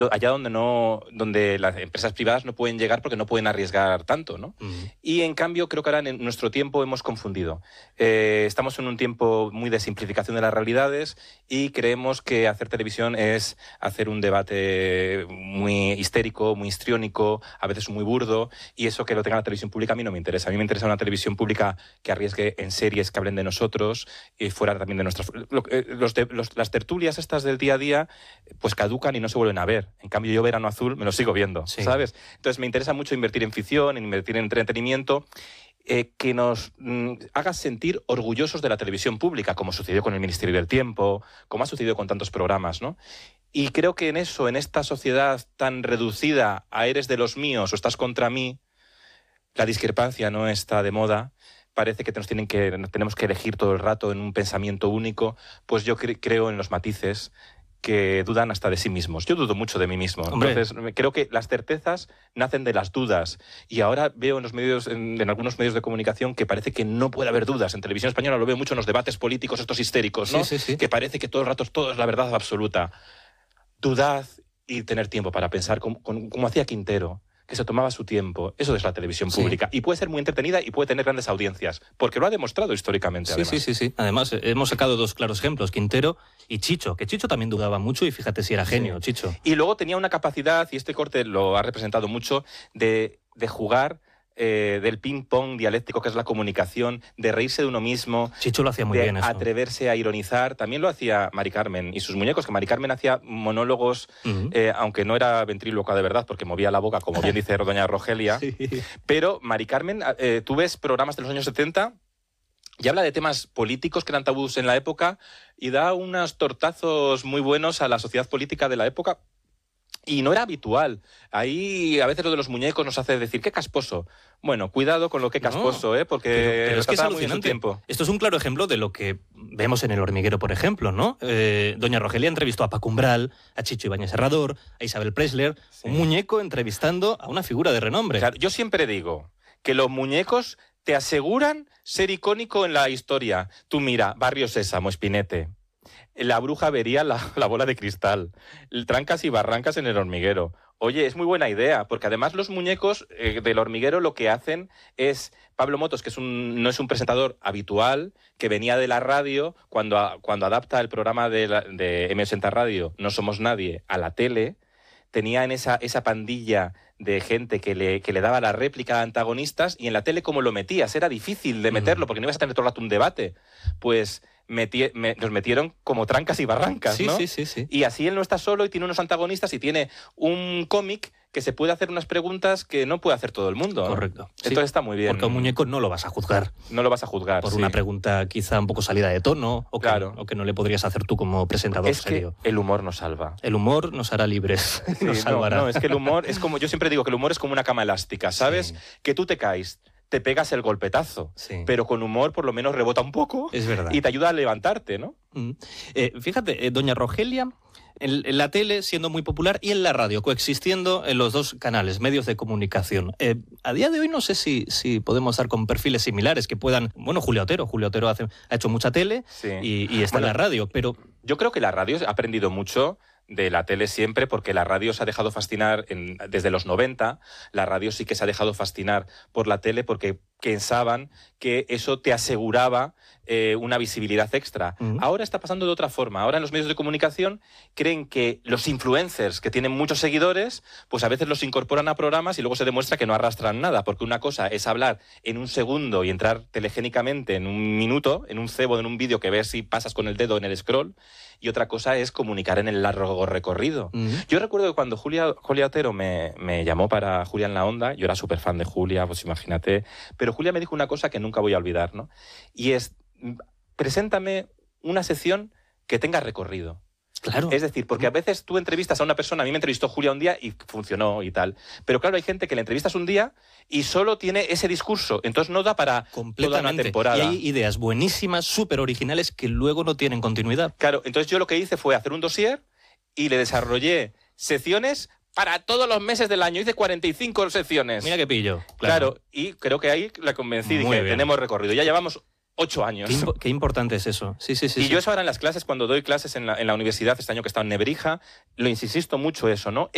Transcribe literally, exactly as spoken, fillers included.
allá donde no donde las empresas privadas no pueden llegar porque no pueden arriesgar tanto, ¿no? Uh-huh. Y en cambio creo que ahora en nuestro tiempo hemos confundido. Eh, estamos en un tiempo muy de simplificación de las realidades y creemos que hacer televisión es hacer un debate muy histérico, muy histriónico, a veces muy burdo, y eso que lo tenga la televisión pública a mí no me interesa. A mí me interesa una televisión pública que arriesgue en series que hablen de nosotros y fuera también de nuestras... Los de, los, las tertulias estas del día a día pues caducan y no se vuelven a ver. En cambio, yo Verano Azul me lo sigo viendo, sí. ¿Sabes? Entonces me interesa mucho invertir en ficción, en invertir en entretenimiento, eh, que nos mm, haga sentir orgullosos de la televisión pública, como sucedió con el Ministerio del Tiempo, como ha sucedido con tantos programas, ¿no? Y creo que en eso, en esta sociedad tan reducida a eres de los míos o estás contra mí, la discrepancia no está de moda. Parece que, nos tienen que tenemos que elegir todo el rato en un pensamiento único. Pues yo cre- creo en los matices que dudan hasta de sí mismos. Yo dudo mucho de mí mismo. Hombre. Entonces, creo que las certezas nacen de las dudas. Y ahora veo en los medios, en, en algunos medios de comunicación, que parece que no puede haber dudas. En televisión española lo veo mucho en los debates políticos estos histéricos, ¿no? Sí, sí, sí. Que parece que todo el rato todo es la verdad absoluta. Dudad y tener tiempo para pensar, como, como hacía Quintero, que se tomaba su tiempo. Eso es la televisión pública. Sí. Y puede ser muy entretenida y puede tener grandes audiencias, porque lo ha demostrado históricamente, sí, además. Sí, sí, sí. Además, hemos sacado dos claros ejemplos, Quintero y Chicho, que Chicho también dudaba mucho y fíjate si era genio, sí. Chicho. Y luego tenía una capacidad, y este corte lo ha representado mucho, de, de jugar... Eh, del ping-pong dialéctico que es la comunicación, de reírse de uno mismo. Chicho lo hacía muy de bien eso. Atreverse a ironizar. También lo hacía Mari Carmen y sus muñecos, que Mari Carmen hacía monólogos, uh-huh. eh, aunque no era ventríloca de verdad, porque movía la boca, como bien dice doña Rogelia. Sí. Pero Mari Carmen, eh, tú ves programas de los años setenta y habla de temas políticos que eran tabús en la época y da unos tortazos muy buenos a la sociedad política de la época. Y no era habitual. Ahí a veces lo de los muñecos nos hace decir, qué casposo. Bueno, cuidado con lo que casposo, no, ¿eh? Porque pero, pero es que es alucinante. Tiempo. Esto es un claro ejemplo de lo que vemos en El Hormiguero, por ejemplo, ¿no? Eh, doña Rogelia entrevistó a Paco Umbral, a Chicho Ibáñez Serrador, a Isabel Presley, sí. Un muñeco entrevistando a una figura de renombre. Claro, yo siempre digo que los muñecos te aseguran ser icónico en la historia. Tú mira, Barrio Sésamo, Espinete. La bruja vería la, la bola de cristal, trancas y barrancas en El Hormiguero. Oye, es muy buena idea, porque además los muñecos eh, del Hormiguero lo que hacen es... Pablo Motos, que es un, no es un presentador habitual, que venía de la radio, cuando, cuando adapta el programa de, la, de eme ochenta Radio, No Somos Nadie, a la tele, tenía en esa, esa pandilla de gente que le, que le daba la réplica a antagonistas, y en la tele, ¿cómo lo metías? Era difícil de meterlo, porque no ibas a tener todo el rato un debate. Pues... Metí, me, nos metieron como trancas y barrancas, sí, ¿no? Sí, sí, sí. Y así él no está solo y tiene unos antagonistas y tiene un cómic que se puede hacer unas preguntas que no puede hacer todo el mundo. Correcto. Entonces sí, está muy bien. Porque a un muñeco no lo vas a juzgar. No lo vas a juzgar, Por sí. una pregunta quizá un poco salida de tono o que, claro. o que no le podrías hacer tú como presentador es serio. Que el humor nos salva. El humor nos hará libres, sí, nos salvará. No, no, es que el humor es como... Yo siempre digo que el humor es como una cama elástica, ¿sabes? Sí. Que tú te caes, te pegas el golpetazo, sí. Pero con humor por lo menos rebota un poco. Es verdad. Y te ayuda a levantarte, ¿no? Mm. Eh, fíjate, eh, doña Rogelia, en, en la tele siendo muy popular y en la radio, coexistiendo en los dos canales, medios de comunicación. Eh, a día de hoy no sé si, si podemos dar con perfiles similares que puedan... Bueno, Julia Otero, Julia Otero hace, ha hecho mucha tele, sí. y, y está bueno, en la radio, pero... Yo creo que la radio ha aprendido mucho de la tele siempre, porque la radio se ha dejado fascinar en, desde los noventa, la radio sí que se ha dejado fascinar por la tele porque pensaban que eso te aseguraba eh, una visibilidad extra. Uh-huh. Ahora está pasando de otra forma. Ahora en los medios de comunicación creen que los influencers que tienen muchos seguidores, pues a veces los incorporan a programas y luego se demuestra que no arrastran nada, porque una cosa es hablar en un segundo y entrar telegénicamente en un minuto, en un cebo, en un vídeo que ves si pasas con el dedo en el scroll, y otra cosa es comunicar en el largo recorrido. Uh-huh. Yo recuerdo que cuando Julia, Julia Otero me, me llamó para Julia en la Onda, yo era súper fan de Julia, pues imagínate, pero Julia me dijo una cosa que nunca voy a olvidar, ¿no? Y es, preséntame una sección que tenga recorrido. Claro. Es decir, porque a veces tú entrevistas a una persona, a mí me entrevistó Julia un día y funcionó y tal, pero claro, hay gente que le entrevistas un día y solo tiene ese discurso, entonces no da para toda una temporada. Y hay ideas buenísimas, súper originales, que luego no tienen continuidad. Claro, entonces yo lo que hice fue hacer un dossier y le desarrollé secciones para todos los meses del año. Hice cuarenta y cinco secciones. Mira qué pillo. Claro, claro, y creo que ahí la convencí, Muy dije, bien. tenemos recorrido. Ya llevamos ocho años. Qué, impo- qué importante es eso. Sí, sí, sí. Y sí. yo eso ahora en las clases, cuando doy clases en la, en la universidad, este año que he estado en Nebrija, lo insisto mucho eso, ¿no?